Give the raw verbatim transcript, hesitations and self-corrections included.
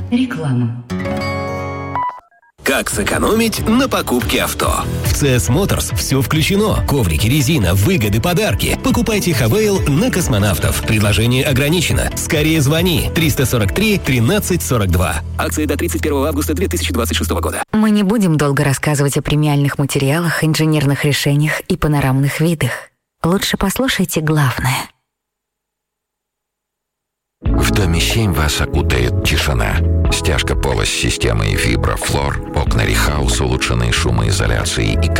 Реклама. Как сэкономить на покупке авто? В си эс Motors все включено. Коврики, резина, выгоды, подарки. Покупайте Хавейл на космонавтов. Предложение ограничено. Скорее звони. триста сорок три тринадцать сорок два. Акция до тридцать первого августа две тысячи двадцать шестого года. Мы не будем долго рассказывать о премиальных материалах, инженерных решениях и панорамных видах. Лучше послушайте главное. В доме семь вас окутает тишина. Стяжка пола с системой Вибрафлор, окна Рихаус, улучшенные шумоизоляцией и